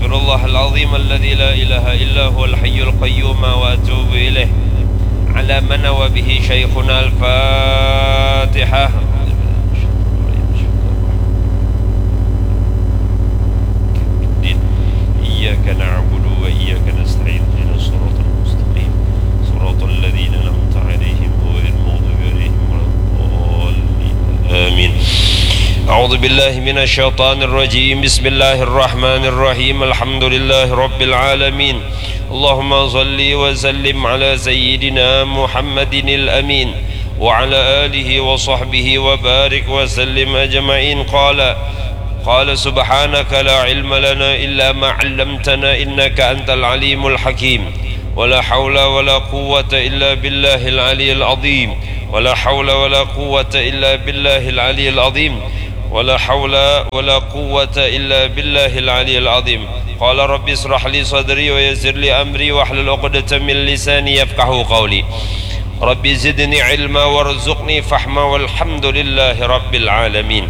Astaghfirullahal azim alladzi la ilaha illa huwal hayyul qayyum wa atubu ilaih. Ala man wa bihi syaikhuna al-Fatihah. Iyyaka na'budu wa iyyaka nasta'in. Ihdinas siratal mustaqim. Siratal ladzina an'amta 'alaihim ghairil maghdubi 'alaihim waladdallin. Amin. أعوذ بالله من الشيطان الرجيم بسم الله الرحمن الرحيم الحمد لله رب العالمين اللهم صل وسلم على سيدنا محمد الأمين وعلى آله وصحبه وبارك وسلم أجمعين قال سبحانك لا علم لنا إلا ما علمتنا إنك أنت العليم الحكيم ولا حول ولا قوة إلا بالله العلي العظيم ولا حول ولا قوة إلا بالله العلي العظيم ولا حول ولا قوة إلا بالله العلي العظيم قال رب اشرح لي صدري ويسر لي أمري واحلل عقدة من لساني يفقهوا قولي رب زدني علما وارزقني فهما والحمد لله رب العالمين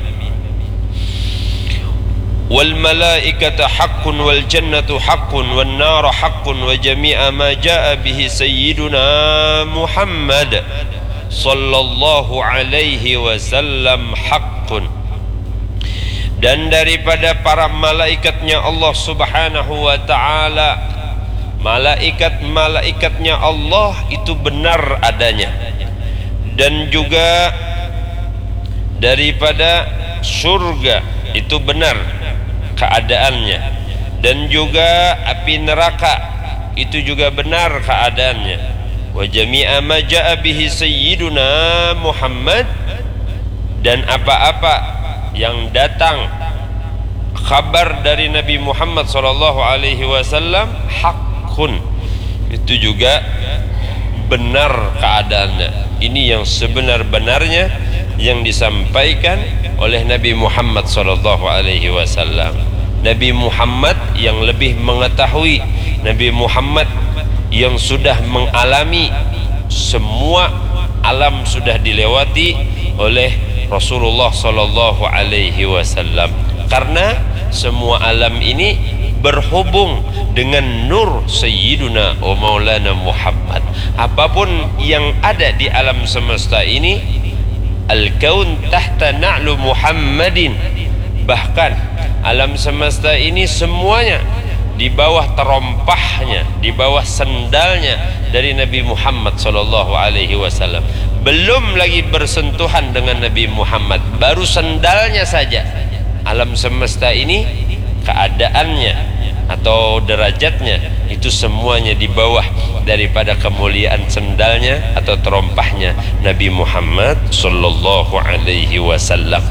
والملائكة حق والجنة حق والنار حق وجميع ما جاء به سيدنا محمد صلى الله عليه وسلم حق. Dan daripada para malaikatnya Allah subhanahu wa ta'ala, malaikat-malaikatnya Allah itu benar adanya. Dan juga daripada surga itu benar keadaannya. Dan juga api neraka itu juga benar keadaannya. Wa jami'a ma ja'a bihi sayyiduna Muhammad, dan apa-apa yang datang kabar dari Nabi Muhammad sallallahu alaihi wasallam hakun, itu juga benar keadaannya. Ini yang sebenar-benarnya yang disampaikan oleh Nabi Muhammad sallallahu alaihi wasallam. Nabi Muhammad yang lebih mengetahui, Nabi Muhammad yang sudah mengalami semua alam sudah dilewati oleh Rasulullah sallallahu alaihi wasallam, karena semua alam ini berhubung dengan nur Sayyiduna wa Maulana Muhammad. Apapun yang ada di alam semesta ini, al-kaun tahta na'lu Muhammadin, bahkan alam semesta ini semuanya di bawah terompahnya, di bawah sendalnya dari Nabi Muhammad sallallahu alaihi wasallam. Belum lagi bersentuhan dengan Nabi Muhammad, baru sendalnya saja. Alam semesta ini keadaannya atau derajatnya itu semuanya di bawah daripada kemuliaan sendalnya atau terompahnya Nabi Muhammad sallallahu alaihi wasallam.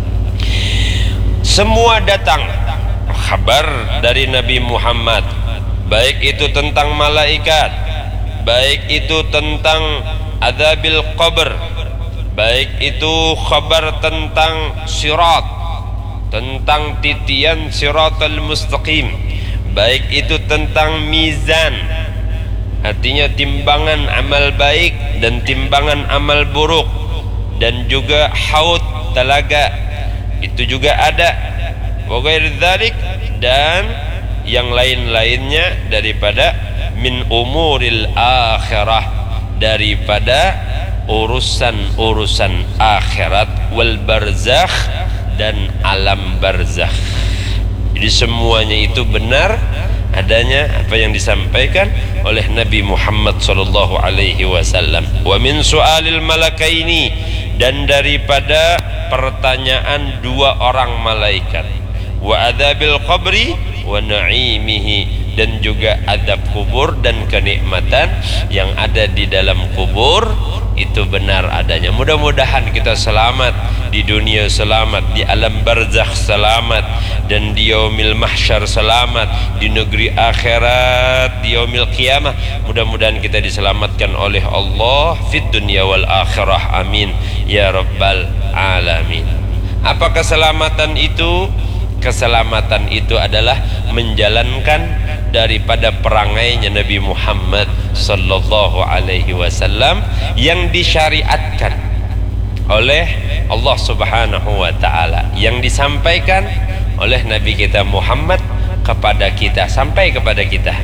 Semua datang kabar dari Nabi Muhammad, baik itu tentang malaikat, baik itu tentang adzabil qabr, baik itu kabar tentang sirat, tentang titian siratal mustaqim, baik itu tentang mizan, artinya timbangan amal baik dan timbangan amal buruk, dan juga haud, telaga, itu juga ada, wa ghairi dzalik, dan yang lain-lainnya daripada min umuril akhirah, daripada urusan-urusan akhirat, wal barzakh, dan alam barzakh. Jadi semuanya itu benar adanya apa yang disampaikan oleh Nabi Muhammad sallallahu alaihi wasallam. Wa min su'alil malakaini, dan daripada pertanyaan dua orang malaikat, wa adzabil qabri wa na'imihi, dan juga adab kubur dan kenikmatan yang ada di dalam kubur itu benar adanya. Mudah-mudahan kita selamat di dunia, selamat di alam barzakh, selamat, dan di yaumil mahsyar selamat, di negeri akhirat, di yaumil qiyamah. Mudah-mudahan kita diselamatkan oleh Allah fid dunya wal akhirah, amin ya rabbal alamin. Apa keselamatan itu? Keselamatan itu adalah menjalankan daripada perangainya Nabi Muhammad sallallahu alaihi wasallam yang disyariatkan oleh Allah Subhanahu wa taala, yang disampaikan oleh Nabi kita Muhammad kepada kita, sampai kepada kita.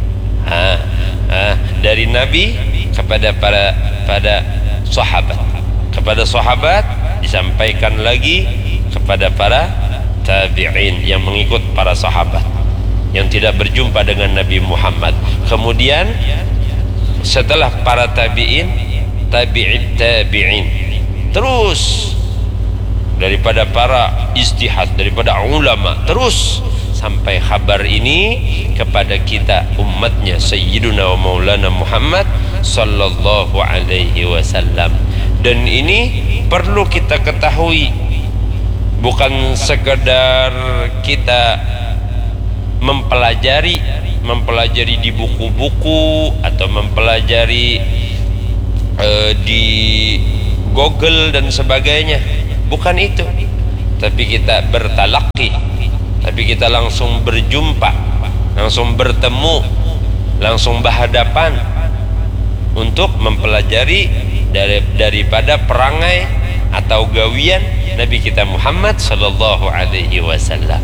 Dari Nabi kepada pada sahabat, kepada sahabat disampaikan lagi kepada para tabi'in yang mengikut para sahabat yang tidak berjumpa dengan Nabi Muhammad. Kemudian setelah para tabi'in, tabi'in, terus daripada para istihad, daripada ulama, terus sampai kabar ini kepada kita umatnya Sayyiduna wa Maulana Muhammad sallallahu alaihi wasallam. Dan ini perlu kita ketahui, bukan sekedar kita mempelajari di buku-buku atau mempelajari di Google dan sebagainya, bukan itu. Tapi kita bertalaqi, tapi kita langsung berjumpa, langsung bertemu, langsung berhadapan untuk mempelajari daripada perangai atau gawian Nabi kita Muhammad sallallahu alaihi wasallam.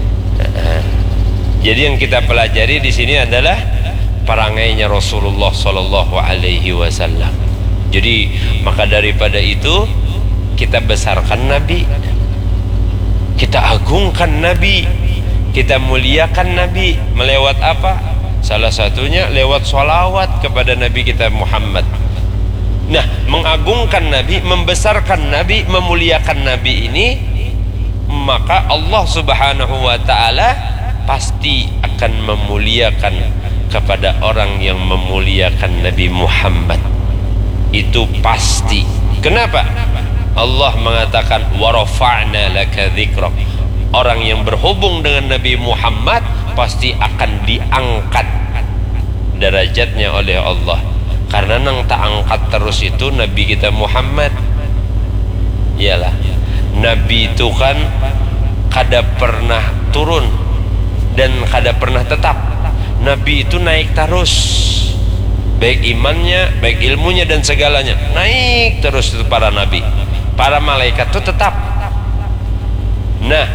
Jadi yang kita pelajari di sini adalah perangainya Rasulullah sallallahu alaihi wasallam. Jadi maka daripada itu kita besarkan Nabi, kita agungkan Nabi, kita muliakan Nabi. Melewat apa? Salah satunya lewat sholawat kepada Nabi kita Muhammad. Nah, mengagungkan Nabi, membesarkan Nabi, memuliakan Nabi ini, maka Allah subhanahu wa ta'ala pasti akan memuliakan kepada orang yang memuliakan Nabi Muhammad. Itu pasti. Kenapa? Allah mengatakan wa rafa'na laka dzikrak. Orang yang berhubung dengan Nabi Muhammad pasti akan diangkat derajatnya oleh Allah. Karena nang tak angkat terus itu Nabi kita Muhammad. Iyalah, Nabi itu kan kada pernah turun dan kada pernah tetap. Nabi itu naik terus, baik imannya, baik ilmunya dan segalanya naik terus. Itu para nabi. Para malaikat itu tetap. Nah,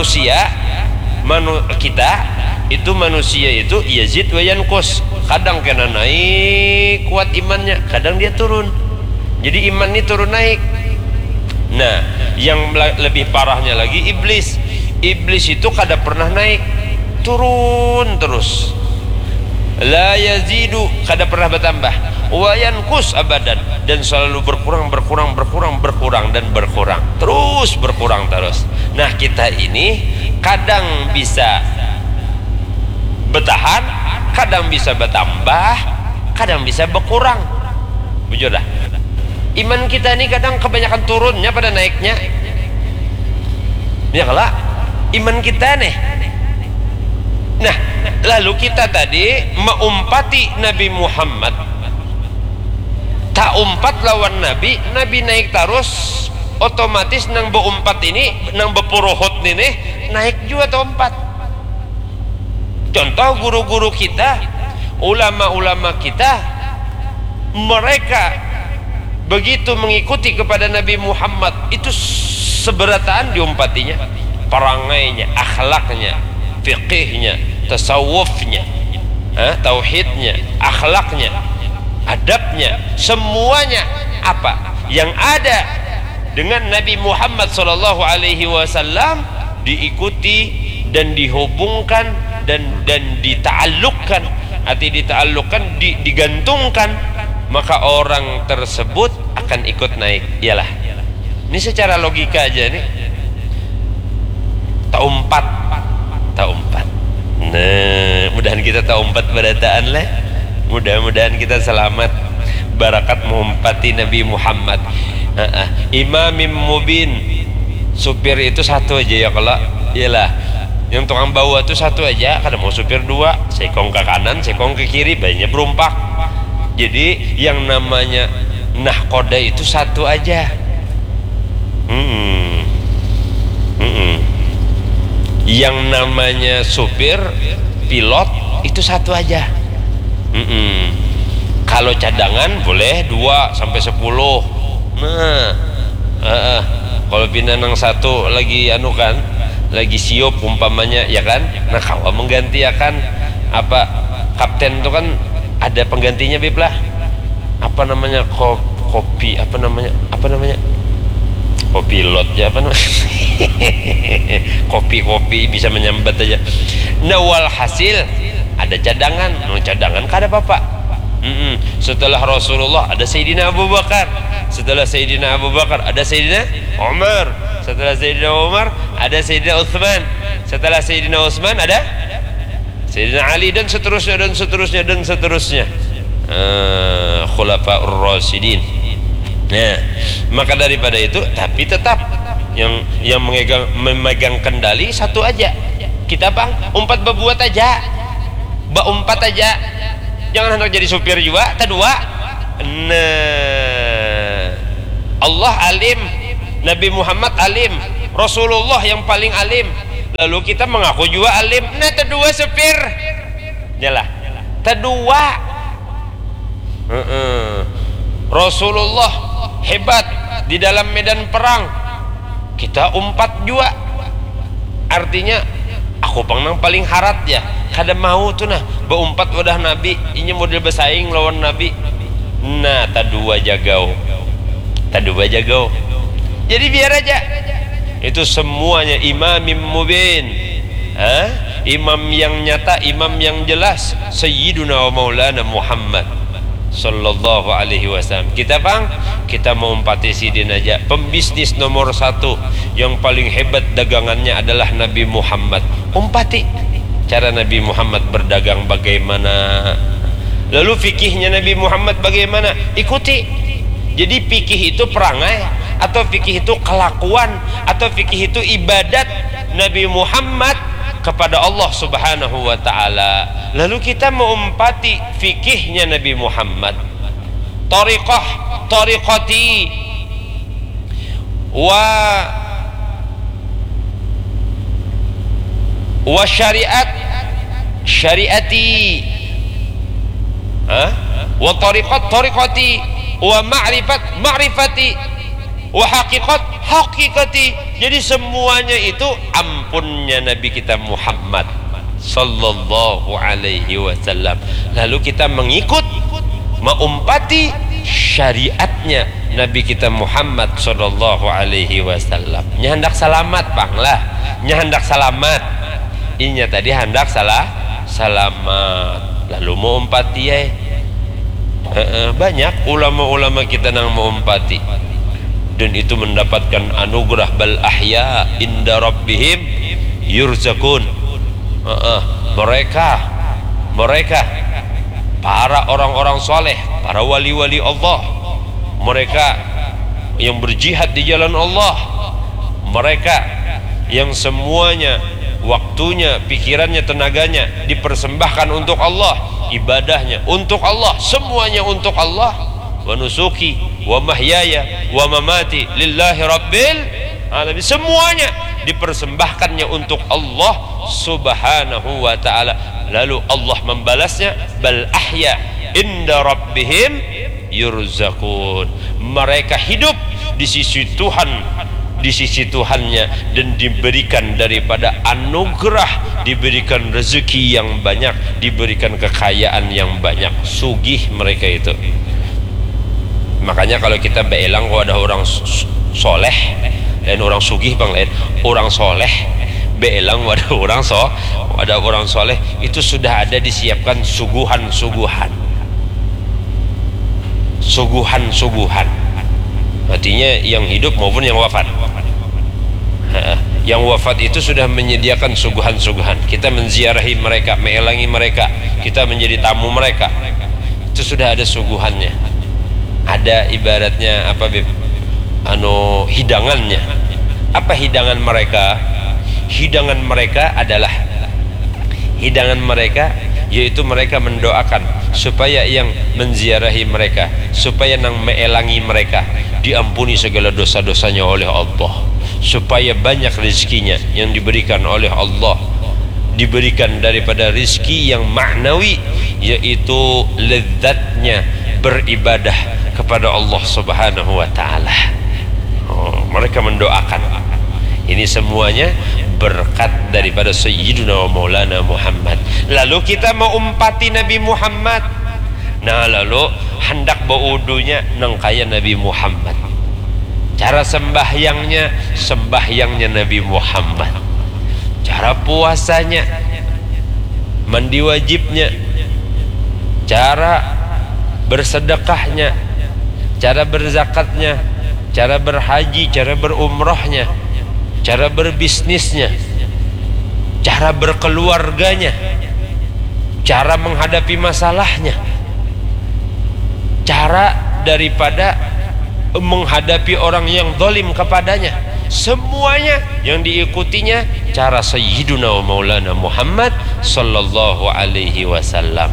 kita itu manusia itu yazid wa yanqus. Kadang kena naik kuat imannya, kadang dia turun. Jadi iman ini turun naik. Nah, yang lebih parahnya lagi iblis. Iblis itu kada pernah naik, turun terus. La yazidu, kada pernah bertambah. Wa yanqus abadan, dan selalu berkurang dan berkurang. Terus berkurang terus. Nah, kita ini kadang bisa bertahan, kadang bisa bertambah, kadang bisa berkurang. Bujur dah. Iman kita ini kadang kebanyakan turunnya pada naiknya. Ya kalau iman kita nih. Nah, lalu kita tadi mengumpati Nabi Muhammad. Tak umpat lawan Nabi, Nabi naik terus, otomatis nang beumpat ini, nang bepuruhut ini naik juga tempat. Contoh guru-guru kita, ulama-ulama kita, mereka begitu mengikuti kepada Nabi Muhammad, itu seberataan diumpatinya, perangainya, akhlaknya, fiqihnya, tasawufnya, tauhidnya, akhlaknya, adabnya, semuanya apa yang ada dengan Nabi Muhammad sallallahu alaihi wasallam diikuti dan dihubungkan dan dita'alluqkan, digantungkan, maka orang tersebut akan ikut naik. Iyalah, ini secara logika aja nih. Tak umpat. Nah, mudahan kita tak umpat berataan lah. Mudah-mudahan kita selamat barakat mengumpati Nabi Muhammad. Imamim mubin, supir itu satu aja ya kalau. Iyalah, yang tukang bawa itu satu aja. Kadang mau supir dua, sekong ke kanan, sekong ke kiri, banyak berumpak. Jadi yang namanya nahkoda itu satu aja. Yang namanya supir, pilot itu satu aja. Kalau cadangan boleh 2 sampai 10. Nah, kalau pindah nang satu lagi anu kan, lagi siup umpamanya ya kan, nah kawa mengganti akan apa kapten itu kan ada penggantinya bib lah, apa namanya kopi apa namanya kopi lot ya apa namanya kopi bisa menyambat aja. Nah walhasil ada cadangan, cadangan kada apa-apa. Setelah Rasulullah ada Sayyidina Abu Bakar, setelah Sayyidina Abu Bakar ada Sayyidina Umar, setelah Sayyidina Umar ada Sayyidina Utsman, setelah Sayyidina Utsman ada Sayyidina Ali, dan seterusnya Khulafaur Rasyidin. Nah, maka daripada itu, tapi tetap yang memegang kendali satu aja. Kita bang umpat berbuat aja, umpat aja, jangan hendak jadi supir juga. Kedua, nah Allah alim, Nabi Muhammad alim, Rasulullah yang paling alim, lalu kita mengaku juga alim. Nah kedua supir jalah, kedua Rasulullah hebat di dalam medan perang, kita umpat juga, artinya aku pengnang paling harat ya, kada mau tuh nah beumpat wadah Nabi ini model bersaing lawan Nabi. Nah tadua jagau, jadi biar aja itu semuanya imamim mubin, imam yang nyata, imam yang jelas, Sayyiduna wa Maulana Muhammad Sallallahu alaihi wasallam. Kita bang, kita mau umpati sidin aja. Pembisnis nomor satu yang paling hebat dagangannya adalah Nabi Muhammad. Umpati cara Nabi Muhammad berdagang bagaimana, lalu fikihnya Nabi Muhammad bagaimana, ikuti. Jadi fikih itu perangai, atau fikih itu kelakuan, atau fikih itu ibadat Nabi Muhammad kepada Allah Subhanahu wa ta'ala. Lalu kita mengumpati fikihnya Nabi Muhammad, tariqati wa syariati wa tariqati wa ma'rifati wa haqiqati. Jadi semuanya itu ampunnya Nabi kita Muhammad Sallallahu alaihi wasallam. Lalu kita mengikut, mengumpati syariatnya Nabi kita Muhammad Sallallahu alaihi wasallam. Nya hendak selamat bang lah, nya hendak selamat, inya tadi hendak selamat, lalu mengumpati ya. Banyak ulama-ulama kita nang mengumpati, dan itu mendapatkan anugerah bal ahya inda rabbihim yurzakun. Mereka para orang-orang soleh, para wali-wali Allah, mereka yang berjihad di jalan Allah, mereka yang semuanya waktunya, pikirannya, tenaganya dipersembahkan untuk Allah, ibadahnya untuk Allah, semuanya untuk Allah. Wa nusuki wa mahyaya wa mamati lillahi rabbil alamin, semuanya dipersembahkannya untuk Allah Subhanahu wa ta'ala. Lalu Allah membalasnya bal ahya inda rabbihim yurzakun. Mereka hidup di sisi Tuhan, di sisi Tuhannya, dan diberikan daripada anugerah, diberikan rezeki yang banyak, diberikan kekayaan yang banyak. Sugih mereka itu. Makanya kalau kita beelang kalau ada orang soleh lain orang sugih bang, lain orang soleh beelang ada orang soleh, itu sudah ada disiapkan suguhan, artinya yang hidup maupun yang wafat. Yang wafat itu sudah menyediakan suguhan. Kita menziarahi mereka, meelangi mereka, kita menjadi tamu mereka, itu sudah ada suguhannya, ada ibaratnya apa bib, hidangannya. Apa hidangan mereka? Hidangan mereka adalah yaitu mereka mendoakan supaya yang menziarahi mereka, supaya nang meelangi mereka diampuni segala dosa-dosanya oleh Allah, supaya banyak rezekinya yang diberikan oleh Allah, diberikan daripada rezeki yang maknawi, yaitu lezatnya beribadah kepada Allah Subhanahu wa ta'ala. Mereka mendoakan. Ini semuanya berkat daripada Sayyiduna wa Maulana Muhammad. Lalu kita mau umpati Nabi Muhammad. Nah, lalu hendak baudunya nang kaya Nabi Muhammad. Cara sembahyangnya Nabi Muhammad. Cara puasanya, mandi wajibnya, cara bersedekahnya, cara berzakatnya, cara berhaji, cara berumrohnya, cara berbisnisnya, cara berkeluarganya, cara menghadapi masalahnya, cara daripada menghadapi orang yang zalim kepadanya, semuanya yang diikutinya cara Sayyiduna wa Maulana Muhammad sallallahu alaihi wasallam.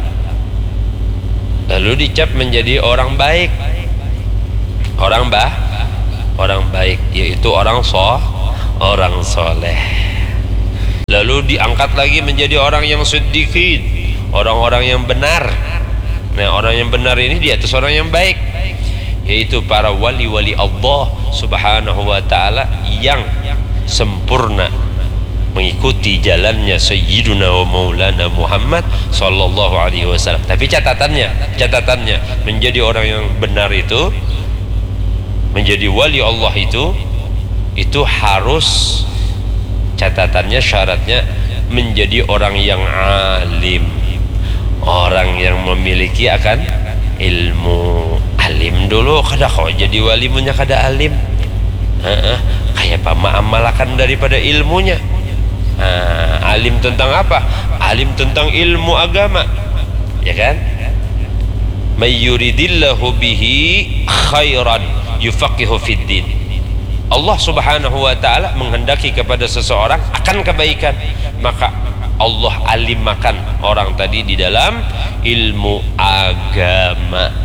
Lalu dicap menjadi orang baik, orang baik, yaitu orang soleh. Lalu diangkat lagi menjadi orang yang siddiqin, orang-orang yang benar. Nah, orang yang benar ini di atas orang yang baik, yaitu para wali-wali Allah subhanahu wa ta'ala yang sempurna mengikuti jalannya Sayyiduna wa Maulana Muhammad sallallahu alaihi wasallam. Tapi catatannya menjadi orang yang benar itu, menjadi wali Allah itu harus, catatannya, syaratnya menjadi orang yang alim, orang yang memiliki akan ilmu. Alim dulu kada kau jadi wali punya kada alim. Kayak pemamalakan daripada ilmunya. Alim tentang apa? Alim tentang ilmu agama, ya kan? May yuridillahu bihi khairan yufaqihu fid din. Allah subhanahu wa ta'ala menghendaki kepada seseorang akan kebaikan, maka Allah alimakan orang tadi di dalam ilmu agama.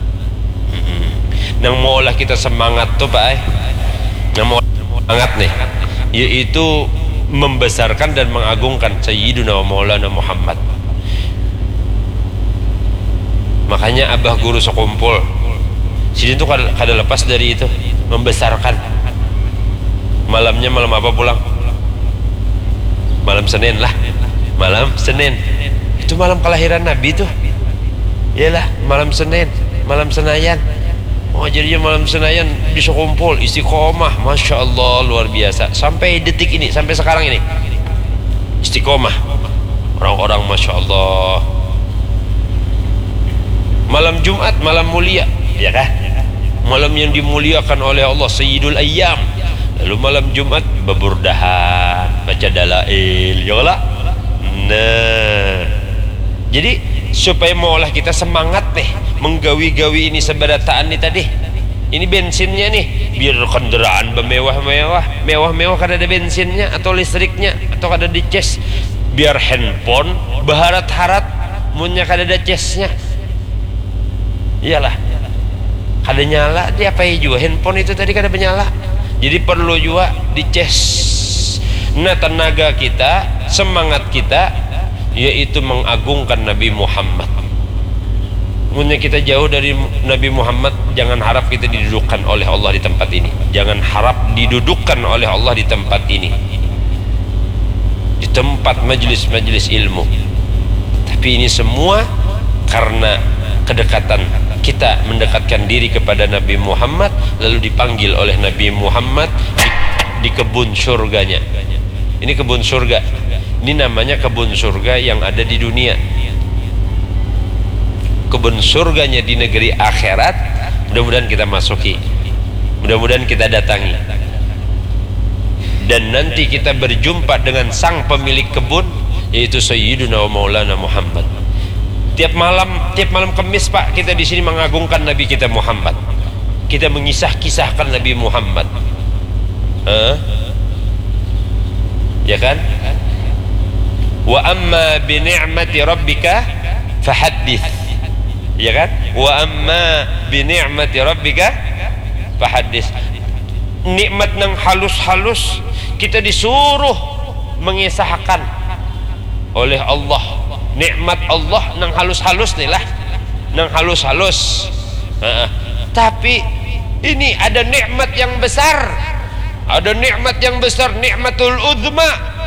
Yang mau lah kita semangat tuh Pak, yang mau semangat nih, yaitu membesarkan dan mengagungkan Sayyiduna wa Maulana Muhammad. Makanya abah guru sekumpul sini tuh kada lepas dari itu, membesarkan. Malamnya malam apa pulang? Malam Senin lah, malam Senin itu malam kelahiran Nabi tuh. Iyalah, malam Senin, malam Senayan. Oh, jadinya malam Senayan bisa kumpul istiqomah, masya Allah, luar biasa. Sampai detik ini, sampai sekarang ini istiqomah orang-orang, masya Allah. Malam Jumat, malam mulia, ya kan? Malam yang dimuliakan oleh Allah, Sayyidul Ayyam. Lalu malam Jumat beburdahan, baca dalail, ya Allah. Nah, jadi supaya maulah kita semangat nih menggawi-gawi ini seberataan nih tadi. Ini bensinnya nih, biar kendaraan mewah-mewah kada ada bensinnya atau listriknya atau kada ada cas. Biar handphone baharat-harat munnya kada ada casnya. Iyalah, kada nyala dia apa juga handphone itu tadi kada menyala. Jadi perlu juga di cas. Nah, tenaga kita, semangat kita yaitu mengagungkan Nabi Muhammad. Mungkin kita jauh dari Nabi Muhammad, jangan harap kita didudukkan oleh Allah di tempat ini. Jangan harap didudukkan oleh Allah di tempat ini, di tempat majelis-majelis ilmu. Tapi ini semua karena kedekatan kita, mendekatkan diri kepada Nabi Muhammad, lalu dipanggil oleh Nabi Muhammad di kebun surganya. Ini kebun surga. Ini namanya kebun surga yang ada di dunia. Kebun surganya di negeri akhirat, mudah-mudahan kita masuki, mudah-mudahan kita datangi, dan nanti kita berjumpa dengan sang pemilik kebun, yaitu Sayyiduna wa Maulana Muhammad. Tiap malam Kamis Pak, kita di sini mengagungkan Nabi kita Muhammad. Kita mengisah-kisahkan Nabi Muhammad, ya kan? Wa amma bi ni'mati rabbika fahaddits, ya kan? Wa amma bi ni'mati rabbika fahaddits. Nikmat nang halus-halus kita disuruh mengisahkan oleh Allah. Nikmat Allah nang halus-halus nih lah, nang halus-halus. Tapi ini ada nikmat yang besar, ada nikmat yang besar, nikmatul uzma,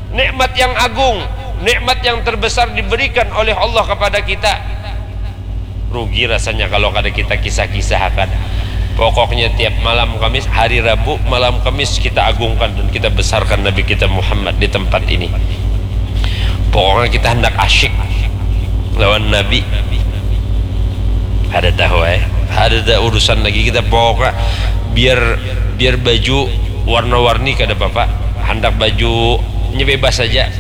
nikmat yang agung, nikmat yang terbesar diberikan oleh Allah kepada kita. Rugi rasanya kalau kada kita kisah-kisahkan. Pokoknya tiap malam Kamis, hari Rabu malam Kamis kita agungkan dan kita besarkan Nabi kita Muhammad di tempat ini. Pokoknya kita hendak asyik lawan Nabi. Ada tahu ada urusan lagi kita pokoknya biar baju warna-warni kada bapak, hendak bajunya bebas saja,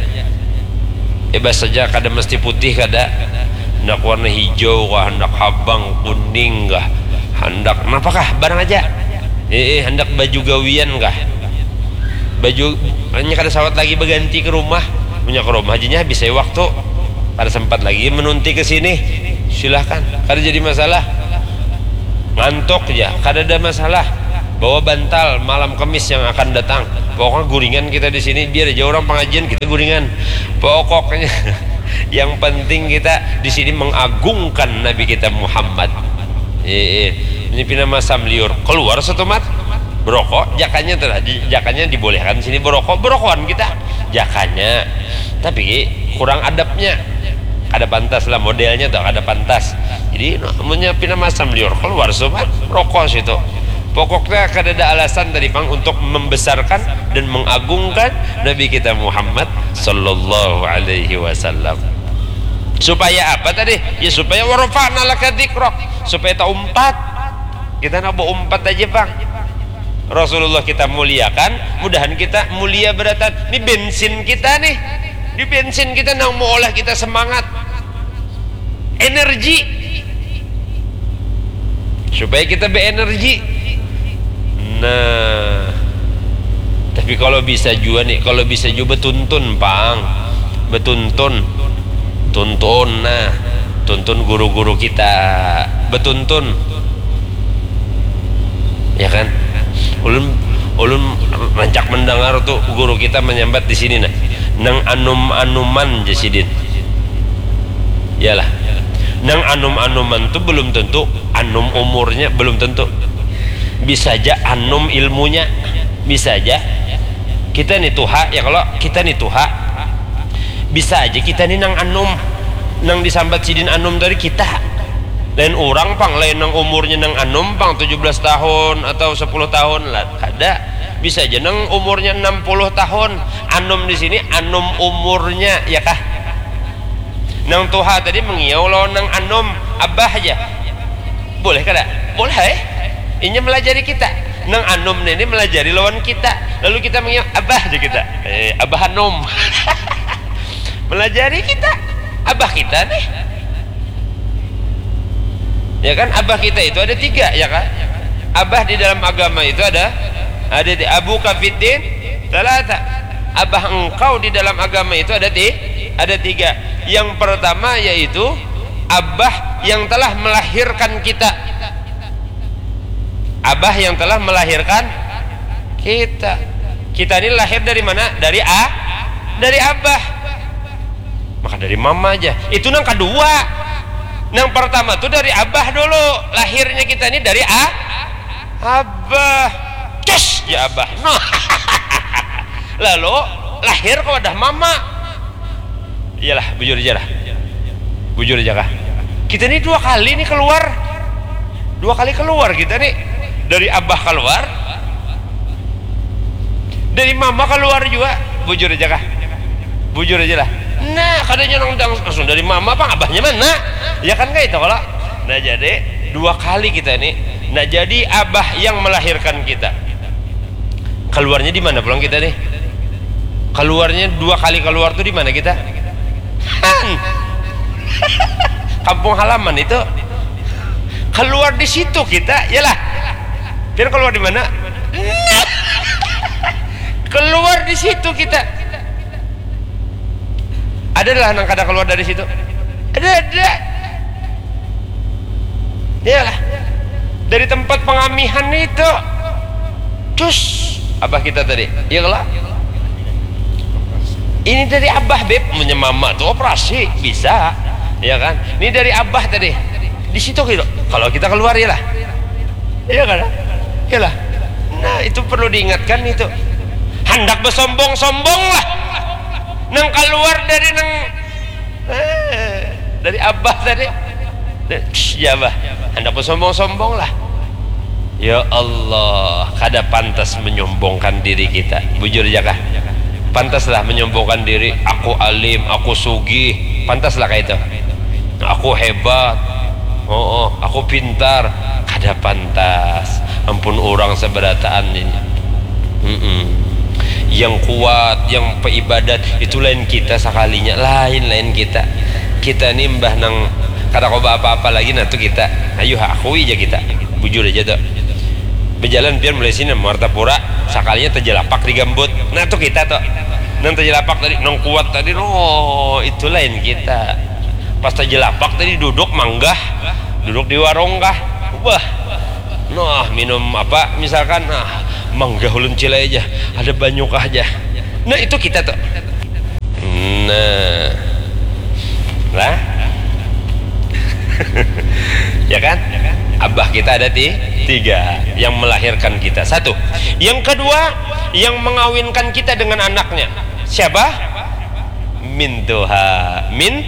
kada mesti putih, kada hendak warna hijau kah, hendak habang, kuning kah, hendak apakah barang aja, hendak baju gawian kah, baju hanya kada sawat lagi berganti ke rumah, punya ke rumah aja bisa waktu, kada sempat lagi menunti ke sini, silahkan, kada jadi masalah, ngantuk ya kada ada masalah, bawa bantal malam Kamis yang akan datang, pokoknya guringan kita di sini, biar aja orang pengajian kita guringan, pokoknya yang penting kita di sini mengagungkan Nabi kita Muhammad. Ini pina masam liur keluar satu mat berokok, jakanya dibolehkan sini berokokan kita jakanya, tapi kurang adabnya, ada pantas lah modelnya tuh, ada pantas, jadi namanya pina masam liur keluar sobat rokok situ. Pokoknya kada ada alasan tadi Bang untuk membesarkan dan mengagungkan Nabi kita Muhammad sallallahu alaihi wasallam. Supaya apa tadi? Ya supaya warafa'na laka dzikrak, supaya tak umpat. Kita nak umpat aja Bang. Rasulullah kita muliakan, mudahan kita mulia beratan. Ini bensin kita nih. Di bensin kita nak mau olah kita semangat. Energi. Supaya kita berenergi. Nah, tapi kalau bisa juga nih, kalau bisa juga betuntun Bang, betuntun, nah, tuntun guru-guru kita, betuntun, ya kan? Ulun rancak mendengar tuh guru kita menyambat di sini nah, nang anum-anuman jasidin, yalah, nang anum-anuman tuh belum tentu anum umurnya, belum tentu. Bisa aja anum ilmunya, bisa aja kita nih tuha, ya kalau kita nih tuha bisa aja kita nih nang anum, nang disambat sidin anum dari kita, lain orang Pang, lain nang umurnya nang anum Pang 17 tahun atau 10 tahun lah, ada bisa aja nang umurnya 60 tahun anum di sini, anum umurnya ya kah, nang tuha tadi mengiau lawan nang anum abah aja boleh kada? Boleh ini melajari kita, nang anum ini melajari lawan kita, lalu kita mengiau abah aja kita, abah anum melajari kita, abah kita nih, ya kan? Abah kita itu ada 3 ya kan? Abah di dalam agama itu ada abu kafiddin talata, abah engkau di dalam agama itu ada 3. Yang pertama yaitu abah yang telah melahirkan kita, abah yang telah melahirkan kita. Kita ini lahir dari mana? Dari abah, maka dari mama aja itu nang kedua. Nang pertama tuh dari abah dulu, lahirnya kita ini dari abah, cus ya abah no. Lalu lahir kepada mama, iyalah bujur aja kah, kita ini 2 kali nih keluar, 2 kali keluar kita nih, dari abah keluar, dari mama keluar juga, bujur aja kah, bujur aja lah. Nah kadanya langsung dari mama Bang, abahnya mana ya kan kayak itu kalau nah jadi 2 kali kita nih, nah jadi abah yang melahirkan kita, keluarnya di mana pulang kita nih, keluarnya 2 kali keluar tuh di mana kita? Kampung halaman itu keluar di situ kita, yalah. Biar keluar di mana? Keluar di situ kita. Adalah nang kada keluar dari situ. Ada. Yalah. Dari tempat pengamihan itu. Cus, abah kita tadi. Iya kalau ini dari abah beb, punya mama tuh operasi bisa, ya kan? Ini dari abah tadi. Di situ gitu. Kalau kita keluar ya lah. Iya kan? Iyalah. Nah itu perlu diingatkan itu. Hendak bersombong-sombong lah, nang keluar dari nang dari abah tadi jabah anda pun sombong-sombong lah. Ya Allah, kada pantas menyombongkan diri kita, bujur aja kah? Pantaslah menyombongkan diri, aku alim, aku sugih, pantaslah kayak itu, aku hebat, aku pintar, kada pantas. Ampun orang seberataan ini. Yang kuat, yang peibadat itu lain kita sekalinya, lain kita. Kita nih mbah nang kada kau apa-apa lagi, nah tuh kita, ayo akui aja kita, bujur aja tuh. Berjalan pian mulai sini Martapura, sekalinya terjelapak di gambut, nah tuh kita tuh. Nang terjelapak tadi, nang kuat tadi, itu lain kita. Pas terjelapak tadi duduk manggah, duduk di warung kah, wah, nah minum apa misalkan, manggah ulun cilai aja, ada banyak aja, nah itu kita tuh. Nah lah ya kan, abah kita ada tiga yang melahirkan kita, satu. Yang kedua yang mengawinkan kita dengan anaknya, siapa? Mintuha,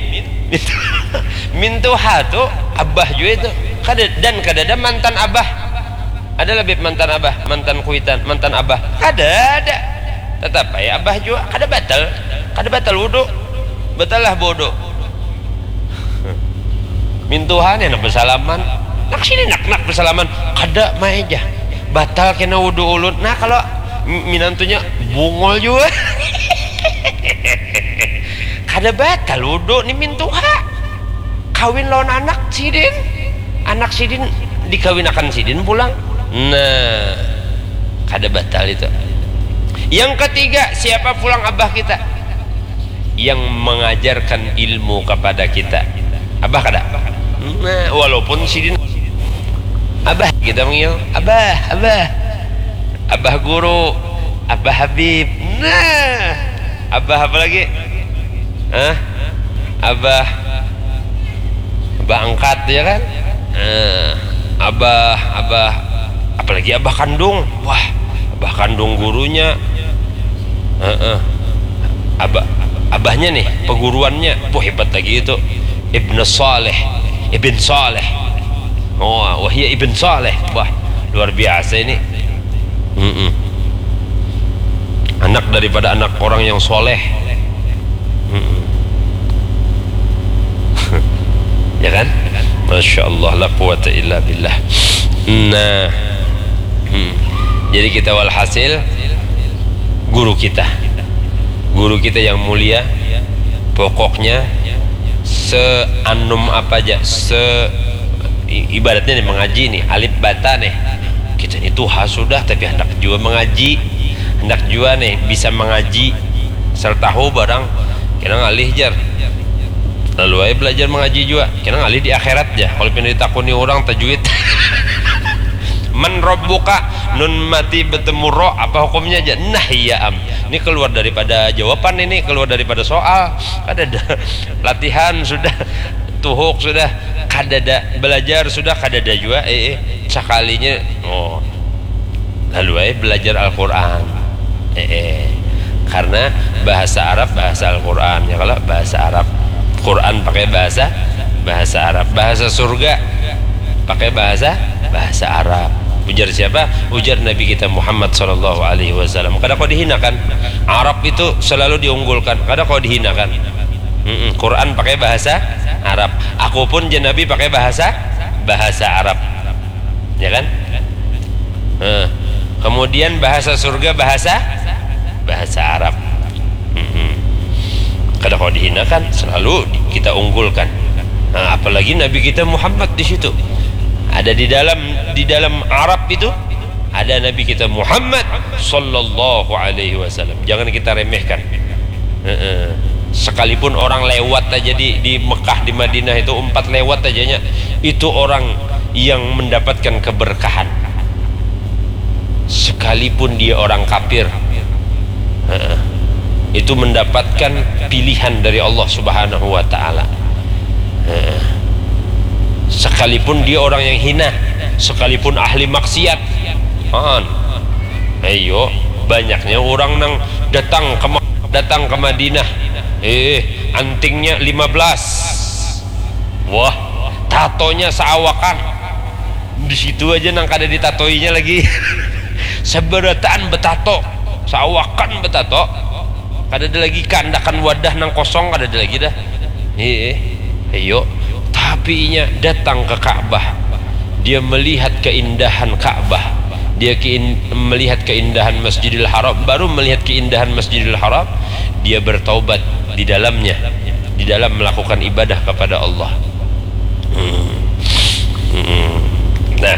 mintuha tuh abah juga itu. Dan kadada mantan abah, ada lebih mantan abah, mantan kuitan, mantan abah, ada. Tetap ya abah juga kada batal wudu, batal lah bodoh. Mintuhan ya nak bersalaman, nak sini nak bersalaman, kada maeja batal kena wudu ulun. Nah kalau minantunya bungol juga kada batal wudu nih mintuha. Kawin lawan anak sidin dikawinakan sidin pulang, nah kada batal itu. Yang ketiga, siapa pulang abah kita? Yang mengajarkan ilmu kepada kita, abah kada. Nah walaupun sidin abah kita manggil abah guru, abah habib, nah abah apa lagi, abah angkat ya kan, abah apalagi abah kandung, wah abah kandung gurunya, abahnya nih peguruannya, wah hebat lagi itu, Ibn Saleh, wahia Ibn Saleh, wah luar biasa ini. Anak daripada anak orang yang soleh. Ya kan, Masya Allah, la quwata illa billah. Nah jadi kita walhasil guru kita yang mulia, pokoknya seanum apa aja, ibaratnya nih mengaji nih, alif bata nih, kita ini tuha sudah, tapi hendak juga mengaji, hendak juga nih bisa mengaji serta tahu barang, kena ngalih jar, lalu aja belajar mengaji juga, kena ngalih di akhirat aja. Kalau pindah ditakuni orang tajwid man rabbuka, nun mati bertemu roh, apa hukumnya aja, nah iya ini keluar daripada jawaban, ini keluar daripada soal, ada latihan sudah, tuhuk sudah, kadada belajar sudah, kadada juga sekalinya, lalu belajar Al-Quran, karena bahasa Arab bahasa Al-Quran ya, kalau bahasa Arab Quran pakai bahasa Arab, bahasa surga pakai bahasa Arab. Ujar siapa? Ujar Nabi kita Muhammad sallallahu alaihi wasallam. Kada kau dihinakan, Arab itu selalu diunggulkan, kada kau dihinakan. Quran pakai bahasa Arab, aku pun Nabi pakai bahasa Arab, ya kan? Kemudian bahasa surga bahasa Arab. Kada kau dihinakan, selalu kita unggulkan. Nah, apalagi Nabi kita Muhammad di situ. Ada di dalam Arab itu ada Nabi kita Muhammad sallallahu alaihi wasallam. Jangan kita remehkan. Sekalipun orang lewat aja di Mekah, di Madinah itu 4 lewat aja, itu orang yang mendapatkan keberkahan. Sekalipun dia orang kafir, itu mendapatkan pilihan dari Allah Subhanahu wa taala. Sekalipun dia orang yang hina, sekalipun ahli maksiat, ayo banyaknya orang nang datang ke Madinah Antingnya 15. Wah, tatonya seawakan. Di situ aja nang kada ditatoinya lagi. Seberatan betato, seawakan betato. Kada ada lagi kandakan wadah nang kosong, kada ada lagi dah. Ayo, tapi nya datang ke Ka'bah. Dia melihat keindahan Ka'bah. Dia melihat keindahan Masjidil Haram. Baru melihat keindahan Masjidil Haram, dia bertaubat di dalamnya, di dalam melakukan ibadah kepada Allah. Nah,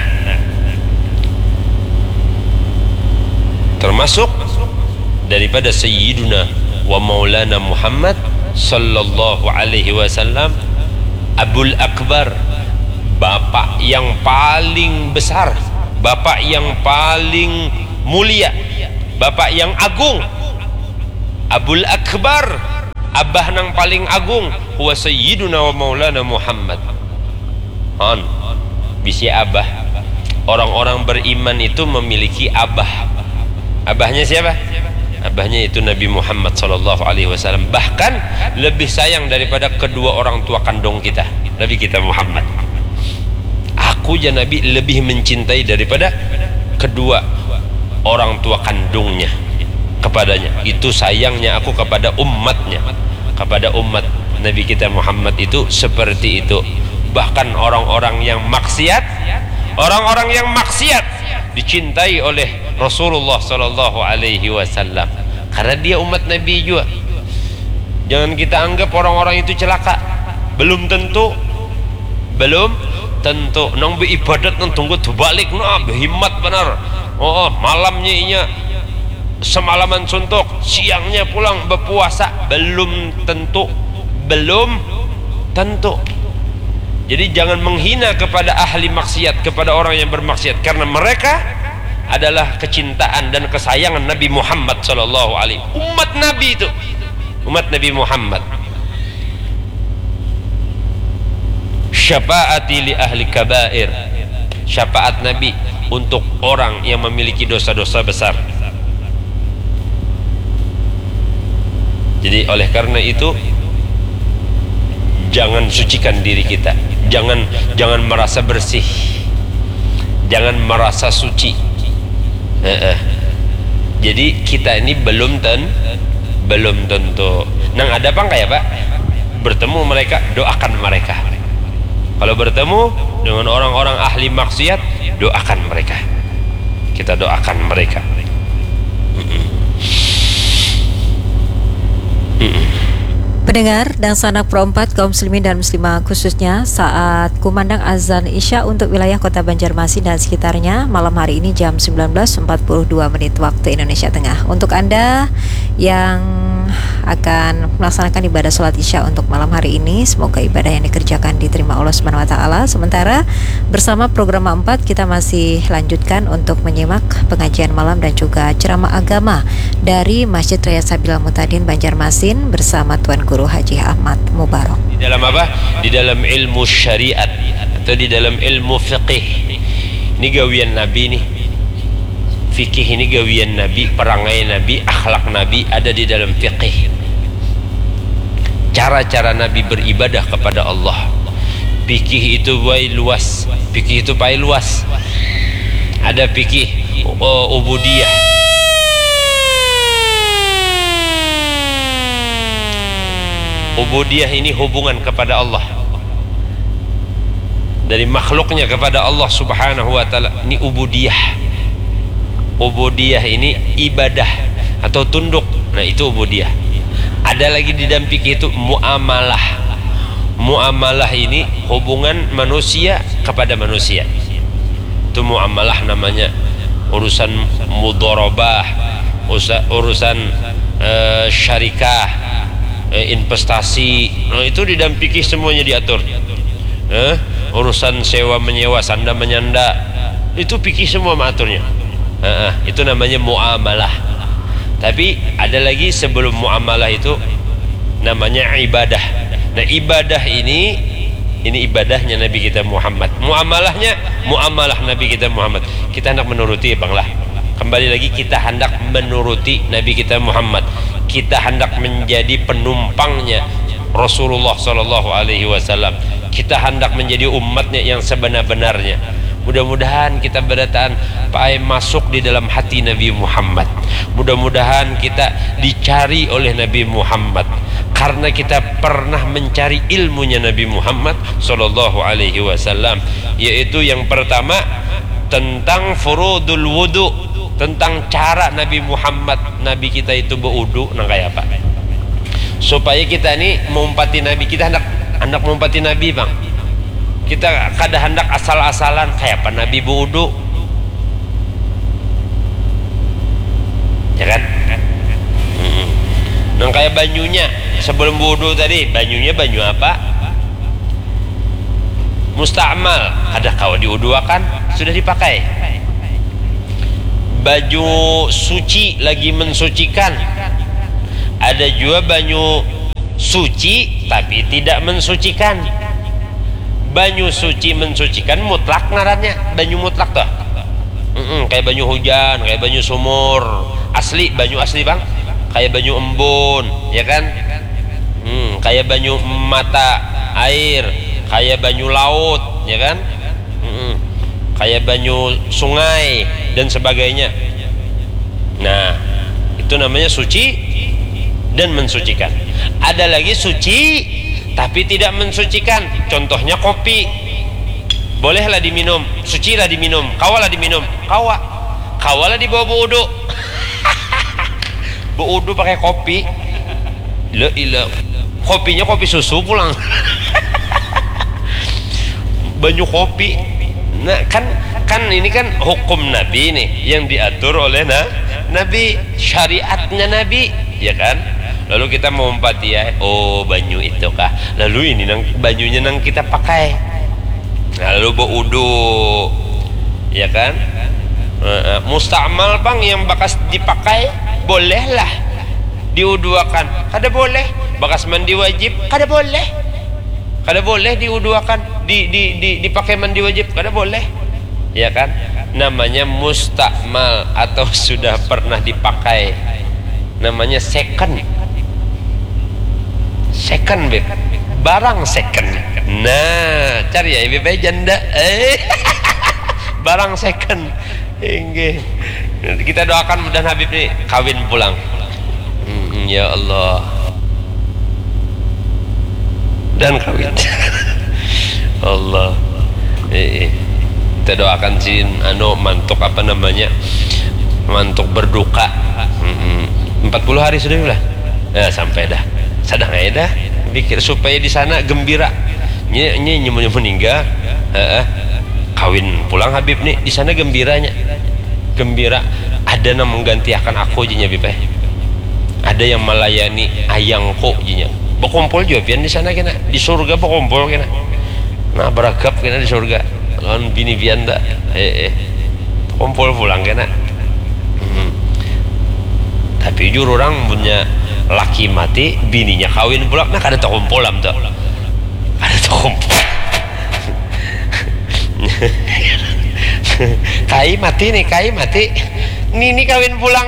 termasuk daripada Sayyiduna wa Maulana Muhammad sallallahu alaihi wasallam, Abul Akbar, bapak yang paling besar, bapak yang paling mulia, bapak yang agung. Abul Akbar, abah nang paling agung, huwa Sayyiduna wa Maulana Muhammad. Bisi abah. Orang-orang beriman itu memiliki abah. Abahnya siapa? Abahnya itu Nabi Muhammad sallallahu alaihi wasallam. Bahkan lebih sayang daripada kedua orang tua kandung kita, Nabi kita Muhammad. Aku ya Nabi lebih mencintai daripada kedua orang tua kandungnya kepadanya. Itu sayangnya aku kepada umatnya, kepada umat Nabi kita Muhammad itu seperti itu. Bahkan orang-orang yang maksiat, orang-orang yang maksiat dicintai oleh Rasulullah sallallahu alaihi wasallam karena dia umat Nabi juga. Jangan kita anggap orang-orang itu celaka. Belum tentu, belum tentu. Nang beribadat nang tunggu balik nah berhimmat benar. Malamnya inya semalaman suntuk, siangnya pulang berpuasa. Belum tentu, belum tentu. Jadi jangan menghina kepada ahli maksiat, kepada orang yang bermaksiat, karena mereka adalah kecintaan dan kesayangan Nabi Muhammad sallallahu alaihi wasallam. Umat Nabi itu, umat Nabi Muhammad. Syafaati li ahli kabair, syafaat Nabi untuk orang yang memiliki dosa-dosa besar. Jadi oleh karena itu, jangan sucikan diri kita, jangan merasa bersih, jangan merasa suci. Jadi kita ini belum tentu. Nang ada apa enggak ya Pak? Bertemu mereka, doakan mereka. Kalau bertemu dengan orang-orang ahli maksiat, doakan mereka. Kita doakan mereka. Pendengar dan sanak perempat kaum muslimin dan muslimah, khususnya saat kumandang azan Isya untuk wilayah kota Banjarmasin dan sekitarnya malam hari ini jam 19.42 waktu Indonesia Tengah. Untuk Anda yang akan melaksanakan ibadah sholat Isya untuk malam hari ini, semoga ibadah yang dikerjakan diterima Allah Subhanahu wa taala. Sementara bersama program 4 kita masih lanjutkan untuk menyimak pengajian malam dan juga ceramah agama dari Masjid Raya Sabil Mutadin Banjarmasin bersama Tuan Guru Haji Ahmad Mubarak. Di dalam apa? Di dalam ilmu syariat atau di dalam ilmu fiqih. Ini gawian Nabi nih. Fikih ini gawian Nabi, perangai Nabi, akhlak Nabi ada di dalam fiqih. Cara-cara Nabi beribadah kepada Allah. Fikih itu luas, fikih itu luas. Ada fikih ubudiyah. Ubudiyah ini hubungan kepada Allah, dari makhluknya kepada Allah Subhanahu wa taala. Ini ubudiyah. Ubudiyah ini ibadah atau tunduk. Nah, itu ubudiyah. Ada lagi di dalam fikih itu muamalah. Muamalah ini hubungan manusia kepada manusia. Itu muamalah namanya. Urusan mudharabah, urusan syarikah, investasi. Nah, itu di dalam fikih semuanya diatur. Urusan sewa menyewa, sanda menyanda, itu fikih semua mengaturnya. Itu namanya muamalah. Tapi ada lagi sebelum muamalah itu namanya ibadah. Nah, ibadah ini ibadahnya Nabi kita Muhammad. Muamalahnya muamalah Nabi kita Muhammad. Kita hendak menuruti ya Bang lah. Kembali lagi, kita hendak menuruti Nabi kita Muhammad. kita hendak menjadi penumpangnya Rasulullah Sallallahu Alaihi Wasallam. Kita hendak menjadi umatnya yang sebenar-benarnya. Mudah-mudahan kita berdataan masuk di dalam hati Nabi Muhammad. Mudah-mudahan kita dicari oleh Nabi Muhammad, karena kita pernah mencari ilmunya Nabi Muhammad Sallallahu Alaihi Wasallam. Yaitu yang pertama tentang furudul wudu, tentang cara Nabi Muhammad, Nabi kita itu berwudu nang kayak apa, supaya kita ini mengumpati Nabi. Kita hendak mengumpati Nabi bang, kita kada hendak asal-asalan kayak apa Nabi berwudu, ya kan? Nang kayak banyunya sebelum wudu tadi, banyunya banyu apa? Musta'mal, ada kau diwuduakan sudah dipakai. Baju suci lagi mensucikan, ada juga banyu suci tapi tidak mensucikan. Banyu suci mensucikan mutlak ngarannya, banyu mutlak tuh. Kayak banyu hujan, kayak banyu sumur asli, banyu asli bang, kayak banyu embun, ya kan? Kayak banyu mata air, kayak banyu laut, ya kan? Kayak banyu sungai dan sebagainya. Nah, itu namanya suci dan mensucikan. Ada lagi suci tapi tidak mensucikan. Contohnya kopi, bolehlah diminum, sucilah diminum, kawalah diminum, kawalah dibawa berwudu. Berwudu pakai kopi, kopinya kopi susu pulang. Banyu kopi. Nah kan ini kan hukum Nabi nih yang diatur oleh Nabi, syariatnya Nabi, ya kan? Lalu kita mau umpati ya, oh banyu itu kah? Lalu ini banyunya nang kita pakai. Lalu berwudu, ya kan? Musta'mal bang yang bakas dipakai, bolehlah diwuduakan. Kada boleh bakas mandi wajib, kada boleh. Kada boleh diwuduakan, dipakai mandi wajib, kada boleh, ya kan? Namanya musta'mal atau sudah pernah dipakai, namanya second beb, barang second. Nah cari ya beb janda, barang second. Kita doakan mudah Habib nih kawin pulang. Ya Allah, dan kawin. Allah, kita doakan si mantuk apa namanya, mantuk berduka. 40 hari sudah lah, sampai dah, sadang aja dah, pikir supaya di sana gembira. Nyi meninggal, kawin pulang Habib nih, di sana gembiranya, gembira. Ada yang menggantikan aku jinya Habib, ada yang melayani ayangku jinya. Berkumpul juga pian di sana kena, di surga berkumpul kena. Nah beragap kena di surga. Lawan bini pian tak, kumpul pulang kena. Tapi jujur orang punya laki mati, bininya kawin pulang, nah kada terkumpul am tak, kada terkumpul. Kai mati nih, kai mati, Nini kawin pulang.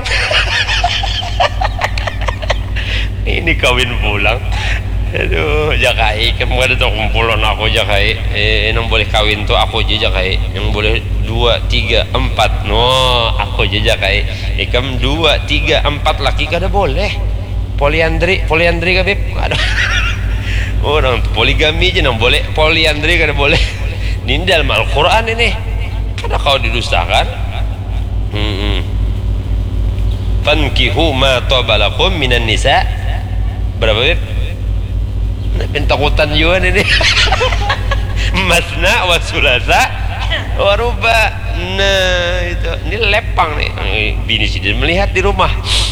Ini kawin pulang, aduh jakai kamu ada tuh kumpulan aku jakai, yang boleh kawin tuh aku aja jakai, yang boleh 2, 3, 4, no aku aja jakai, ikam 2, 3, 4 laki kada boleh, poliandri kabib, ada orang poligami aja nang boleh, poliandri kada boleh. Ini dalam Al-Quran ini, kada kau didustakan. Fankihu ma tabalakum minan nisa. Berapa beb? Pentakutan juga ini. Masna wa sulasa wa ruba. Nah itu, ini lepang nih. Bini sih melihat di rumah.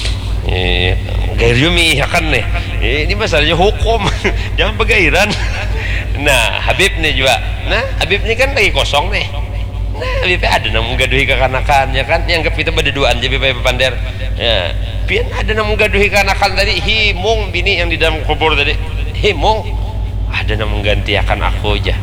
Gairumi ya kan nih. Ini masalahnya hukum. Jangan pegairan. Nah Habib nih juga. Nah Habib ini kan lagi kosong nih. Nah Habib ada namun gaduhi kekanakan ya kan. Yang kita berduaan jadi Habib Pander. Ya. Pian ada namun gaduhi kanakan tadi, himung bini yang di dalam kubur tadi, himung ada namun gantiakan aku aja,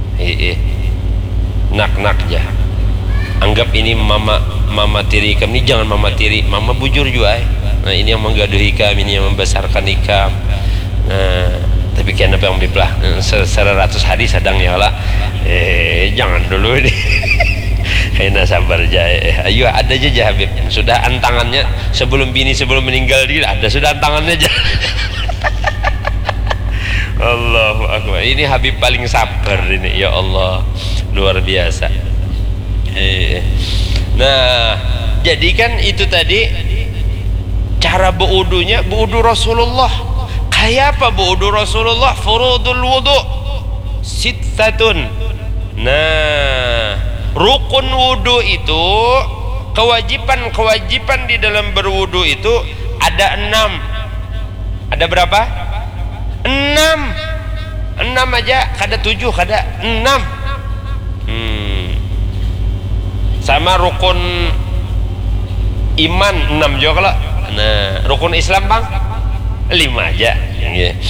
nak aja. Anggap ini mama tiri kami, jangan mama tiri, mama bujur juga. Nah, ini yang menggaduh ikam, ini yang membesarkan ikam. Nah, tapi kenapa yang biplah 100 hari sedang ya lah. Jangan dulu ini. Kayaknya sabar aja. Ayo ada aja Habib. Sudah antangannya sebelum bini sebelum meninggal dia ada sudah antangannya aja. Allahu Akbar. Ini Habib paling sabar ini, ya Allah, luar biasa. Nah, jadi kan itu tadi cara berwudunya, berwudu Rasulullah. Kayak apa berwudu Rasulullah? Furudul wudu sittatun. Nah, rukun wudu itu, kewajiban di dalam berwudu itu ada 6. Ada berapa? 6 aja, kada 7, kada 6. Sama rukun iman 6 juga kalau. Nah, rukun Islam bang 5 aja.